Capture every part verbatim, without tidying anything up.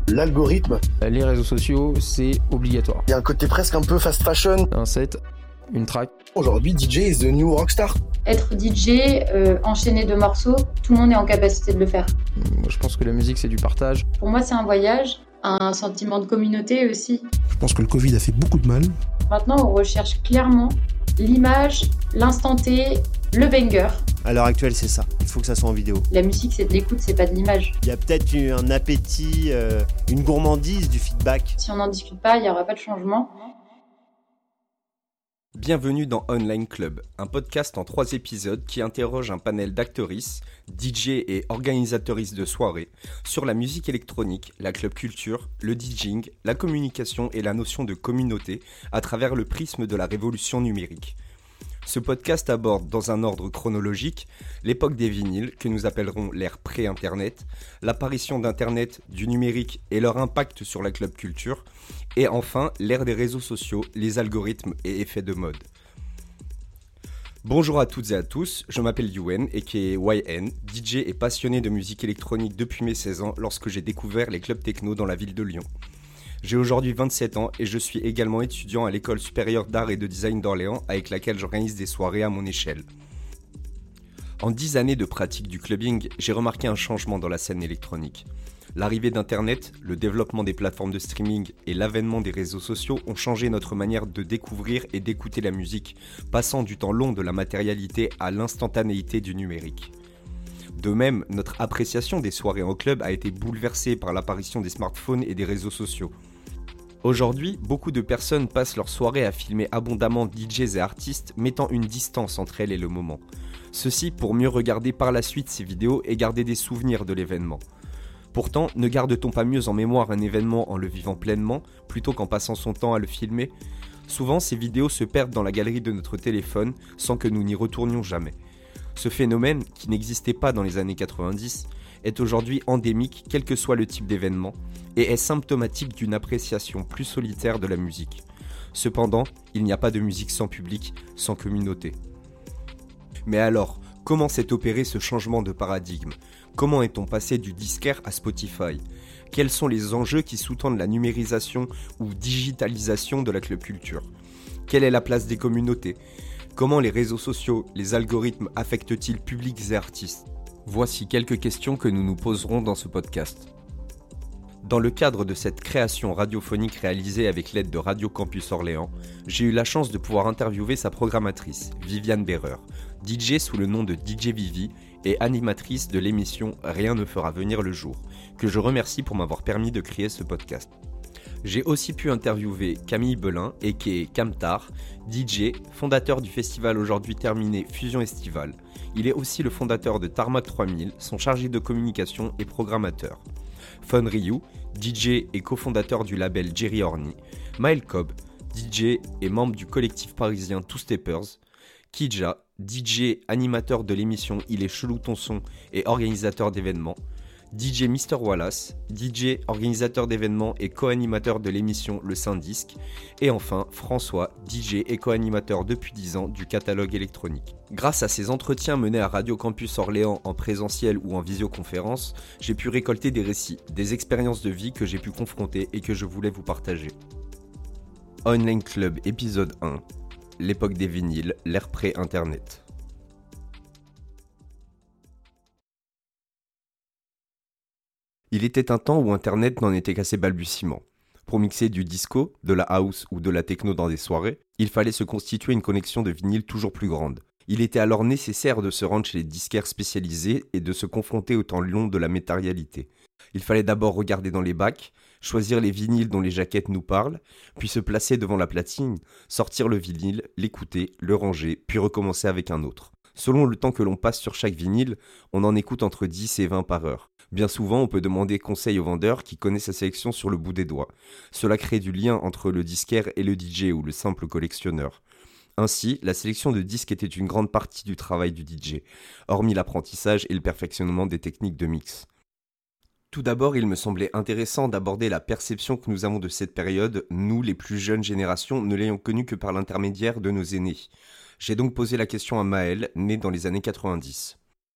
l'algorithme. Les réseaux sociaux, c'est obligatoire. Il y a un côté presque un peu fast fashion. Un set, une track. Aujourd'hui, D J is the new rockstar. Être D J, euh, enchaîner deux morceaux, tout le monde est en capacité de le faire. Je pense que la musique, c'est du partage. Pour moi, c'est un voyage, un sentiment de communauté aussi. Je pense que le Covid a fait beaucoup de mal. Maintenant, on recherche clairement l'image, l'instant T, le banger. À l'heure actuelle, c'est ça. Il faut que ça soit en vidéo. La musique, c'est de l'écoute, c'est pas de l'image. Il y a peut-être eu un appétit, euh, une gourmandise du feedback. Si on n'en discute pas, il n'y aura pas de changement. Bienvenue dans Online Club, un podcast en trois épisodes qui interroge un panel d'actrices, D J et organisatrices de soirées sur la musique électronique, la club culture, le DJing, la communication et la notion de communauté à travers le prisme de la révolution numérique. Ce podcast aborde dans un ordre chronologique l'époque des vinyles que nous appellerons l'ère pré-internet, l'apparition d'internet, du numérique et leur impact sur la club culture, et enfin l'ère des réseaux sociaux, les algorithmes et effets de mode. Bonjour à toutes et à tous, je m'appelle Yuen aka Y N, D J et passionné de musique électronique depuis mes seize ans lorsque j'ai découvert les clubs techno dans la ville de Lyon. J'ai aujourd'hui vingt-sept ans et je suis également étudiant à l'école supérieure d'art et de design d'Orléans avec laquelle j'organise des soirées à mon échelle. En dix années de pratique du clubbing, j'ai remarqué un changement dans la scène électronique. L'arrivée d'Internet, le développement des plateformes de streaming et l'avènement des réseaux sociaux ont changé notre manière de découvrir et d'écouter la musique, passant du temps long de la matérialité à l'instantanéité du numérique. De même, notre appréciation des soirées en club a été bouleversée par l'apparition des smartphones et des réseaux sociaux. Aujourd'hui, beaucoup de personnes passent leur soirée à filmer abondamment D Js et artistes, mettant une distance entre elles et le moment. Ceci pour mieux regarder par la suite ces vidéos et garder des souvenirs de l'événement. Pourtant, ne garde-t-on pas mieux en mémoire un événement en le vivant pleinement, plutôt qu'en passant son temps à le filmer ? Souvent, ces vidéos se perdent dans la galerie de notre téléphone, sans que nous n'y retournions jamais. Ce phénomène, qui n'existait pas dans les années quatre-vingt-dix, est aujourd'hui endémique quel que soit le type d'événement, et est symptomatique d'une appréciation plus solitaire de la musique. Cependant, il n'y a pas de musique sans public, sans communauté. Mais alors, comment s'est opéré ce changement de paradigme ? Comment est-on passé du disquaire à Spotify ? Quels sont les enjeux qui sous-tendent la numérisation ou digitalisation de la club culture ? Quelle est la place des communautés ? Comment les réseaux sociaux, les algorithmes affectent-ils publics et artistes ? Voici quelques questions que nous nous poserons dans ce podcast. Dans le cadre de cette création radiophonique réalisée avec l'aide de Radio Campus Orléans, j'ai eu la chance de pouvoir interviewer sa programmatrice, Viviane Berreur, D J sous le nom de D J Vivi et animatrice de l'émission Rien ne fera venir le jour, que je remercie pour m'avoir permis de créer ce podcast. J'ai aussi pu interviewer Camille Belin, aka Camtar, D J, fondateur du festival aujourd'hui terminé Fusion Estival. Il est aussi le fondateur de Tarmac trois mille, son chargé de communication et programmateur. Fun Ryu, D J et cofondateur du label Jerry Horny. Maël Cobb, D J et membre du collectif parisien Two Steppers. Kidja, D J, animateur de l'émission Il est chelou ton son et organisateur d'événements. D J Mister Wallace, D J, organisateur d'événements et co-animateur de l'émission Le Saint-Disque. Et enfin, François, D J et co-animateur depuis dix ans du catalogue électronique. Grâce à ces entretiens menés à Radio Campus Orléans en présentiel ou en visioconférence, j'ai pu récolter des récits, des expériences de vie que j'ai pu confronter et que je voulais vous partager. Online Club épisode un, l'époque des vinyles, l'ère pré-internet. Il était un temps où Internet n'en était qu'à ses balbutiements. Pour mixer du disco, de la house ou de la techno dans des soirées, il fallait se constituer une connexion de vinyle toujours plus grande. Il était alors nécessaire de se rendre chez les disquaires spécialisés et de se confronter au temps long de la matérialité. Il fallait d'abord regarder dans les bacs, choisir les vinyles dont les jaquettes nous parlent, puis se placer devant la platine, sortir le vinyle, l'écouter, le ranger, puis recommencer avec un autre. Selon le temps que l'on passe sur chaque vinyle, on en écoute entre dix et vingt par heure. Bien souvent, on peut demander conseil au vendeur qui connaît sa sélection sur le bout des doigts. Cela crée du lien entre le disquaire et le D J ou le simple collectionneur. Ainsi, la sélection de disques était une grande partie du travail du D J, hormis l'apprentissage et le perfectionnement des techniques de mix. Tout d'abord, il me semblait intéressant d'aborder la perception que nous avons de cette période, nous, les plus jeunes générations, ne l'ayant connue que par l'intermédiaire de nos aînés. J'ai donc posé la question à Maël, né dans les années quatre-vingt-dix.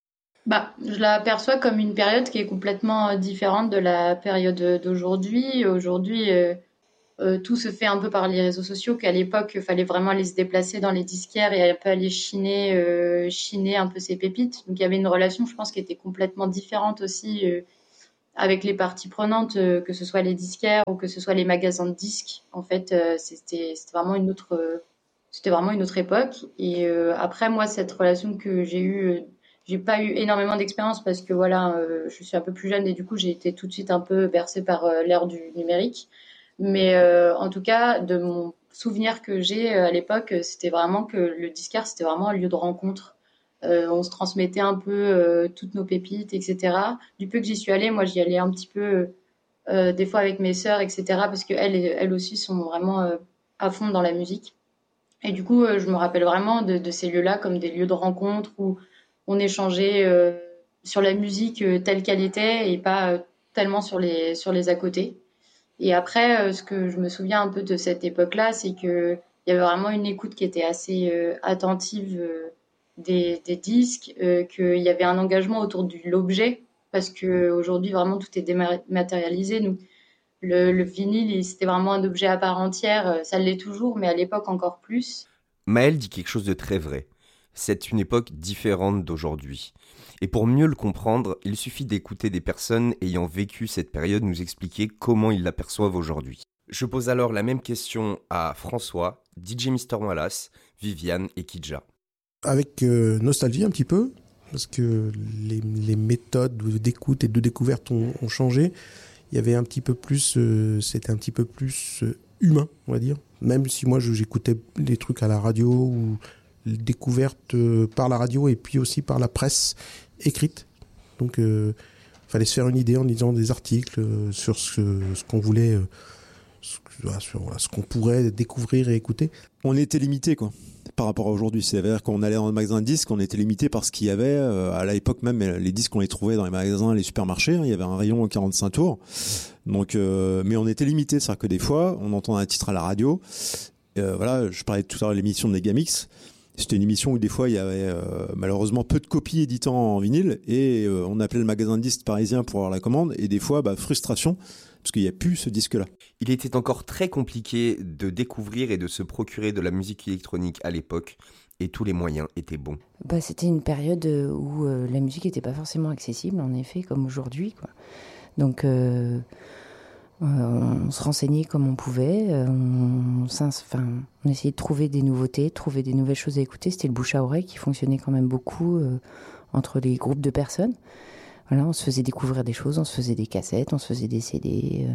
Bah, je la perçois comme une période qui est complètement euh, différente de la période euh, d'aujourd'hui. Aujourd'hui, euh, euh, tout se fait un peu par les réseaux sociaux, qu'à l'époque, il fallait vraiment aller se déplacer dans les disquaires et un peu aller chiner, euh, chiner un peu ses pépites. Donc il y avait une relation, je pense, qui était complètement différente aussi euh, avec les parties prenantes, euh, que ce soit les disquaires ou que ce soit les magasins de disques. En fait, euh, c'était, c'était vraiment une autre, euh, c'était vraiment une autre époque. Et euh, après, moi, cette relation que j'ai eue, euh, j'ai pas eu énormément d'expérience parce que voilà, euh, je suis un peu plus jeune et du coup, j'ai été tout de suite un peu bercée par euh, l'ère du numérique. Mais euh, en tout cas, de mon souvenir que j'ai euh, à l'époque, euh, c'était vraiment que le disquaire, c'était vraiment un lieu de rencontre. Euh, on se transmettait un peu euh, toutes nos pépites, et cetera. Du peu que j'y suis allée, moi, j'y allais un petit peu euh, des fois avec mes sœurs, et cetera. Parce qu'elles, elles aussi sont vraiment euh, à fond dans la musique. Et du coup, euh, je me rappelle vraiment de, de ces lieux-là comme des lieux de rencontre où on échangeait euh, sur la musique euh, telle qu'elle était et pas euh, tellement sur les, sur les à côté. Et après, euh, ce que je me souviens un peu de cette époque-là, c'est que il y avait vraiment une écoute qui était assez euh, attentive euh, des, des disques, euh, qu'il y avait un engagement autour de l'objet, parce que aujourd'hui vraiment tout est dématérialisé. Donc le, le vinyle, il- c'était vraiment un objet à part entière. euh, Ça l'est toujours, mais à l'époque encore plus. Maël dit quelque chose de très vrai. C'est une époque différente d'aujourd'hui. Et pour mieux le comprendre, il suffit d'écouter des personnes ayant vécu cette période nous expliquer comment ils l'aperçoivent aujourd'hui. Je pose alors la même question à François, D J Mister Wallace, Viviane et Kidja. Avec euh, nostalgie un petit peu, parce que les, les méthodes d'écoute et de découverte ont, ont changé. Il y avait un petit peu plus, euh, c'était un petit peu plus euh, humain, on va dire. Même si moi je- j'écoutais des trucs à la radio ou les découvertes euh, par la radio et puis aussi par la presse écrite. Donc il fallait se faire une idée en lisant des articles euh, sur ce, ce qu'on voulait, euh, ce, voilà, sur voilà, ce qu'on pourrait découvrir et écouter. On était limité, quoi, par rapport à aujourd'hui. C'est-à-dire qu'on allait dans le magasin de disques, on était limité par ce qu'il y avait. Euh, à l'époque même, les disques, on les trouvait dans les magasins, les supermarchés. Il y avait un rayon quarante-cinq tours. Donc, euh, mais on était limité. C'est-à-dire que des fois, on entendait un titre à la radio. Euh, voilà, je parlais tout à l'heure de l'émission de Megamix. C'était une émission où des fois il y avait euh, malheureusement peu de copies éditant en vinyle et euh, on appelait le magasin de disques parisien pour avoir la commande et des fois bah, frustration parce qu'il n'y a plus ce disque-là. Il était encore très compliqué de découvrir et de se procurer de la musique électronique à l'époque, et tous les moyens étaient bons. Bah, c'était une période où euh, la musique n'était pas forcément accessible, en effet, comme aujourd'hui, quoi. Donc, euh, euh, on se renseignait comme on pouvait. euh, On, enfin, on essayait de trouver des nouveautés, de trouver des nouvelles choses à écouter. C'était le bouche à oreille qui fonctionnait quand même beaucoup euh, entre les groupes de personnes. Voilà, on se faisait découvrir des choses, on se faisait des cassettes, on se faisait des C D. Euh.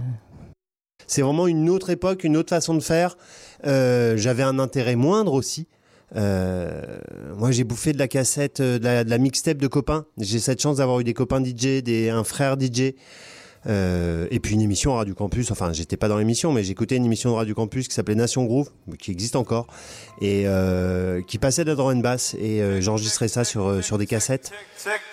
C'est vraiment une autre époque, une autre façon de faire. Euh, j'avais un intérêt moindre aussi. Euh, moi, j'ai bouffé de la cassette, de la, de la mixtape de copains. J'ai cette chance d'avoir eu des copains D J, des, un frère D J. Euh, et puis une émission à Radio Campus, enfin j'étais pas dans l'émission mais j'écoutais une émission de Radio Campus qui s'appelait Nation Groove, qui existe encore et euh, qui passait de la drum and bass et euh, j'enregistrais ça sur, sur des cassettes